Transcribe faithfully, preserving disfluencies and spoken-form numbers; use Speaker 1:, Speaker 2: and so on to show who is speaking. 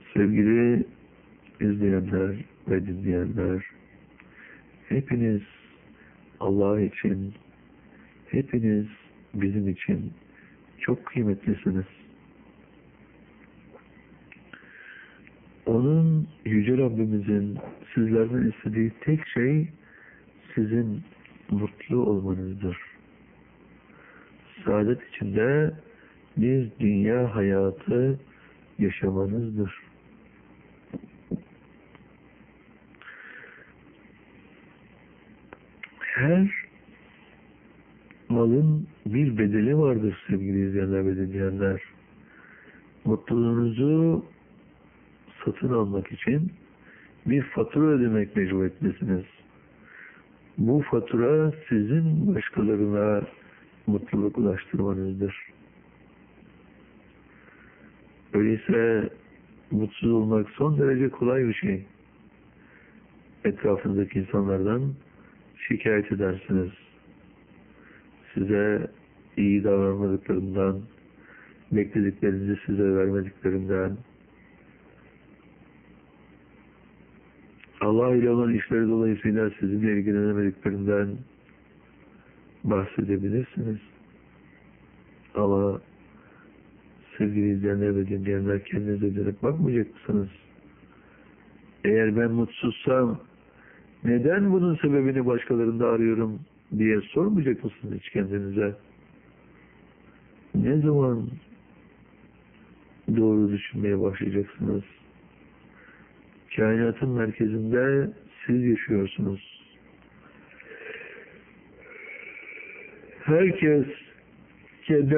Speaker 1: Sevgili izleyenler ve dinleyenler, hepiniz Allah için, hepiniz bizim için çok kıymetlisiniz. Onun, Yüce Rabbimizin sizlerden istediği tek şey sizin mutlu olmanızdır. Saadet içinde bir dünya hayatı yaşamanızdır. Her malın bir bedeli vardır sevgili izleyenler ve dinleyenler. Mutluluğunuzu satın almak için bir fatura ödemek mecburiyetlisiniz. Bu fatura sizin başkalarına mutluluk ulaştırmanızdır. Öyleyse mutsuz olmak son derece kolay bir şey. Etrafınızdaki insanlardan şikayet edersiniz. Size iyi davranmadıklarından, beklediklerinizi size vermediklerinden, Allah ile olan işleri dolayısıyla sizinle ilgilenemediklerinden bahsedebilirsiniz. Ama sevgili izleyenler ve dinleyenler, kendinize dönüp bakmayacak mısınız? Eğer ben mutsuzsam neden bunun sebebini başkalarında arıyorum diye sormayacak mısınız hiç kendinize? Ne zaman doğru düşünmeye başlayacaksınız? Kainatın merkezinde siz yaşıyorsunuz. Herkes kendi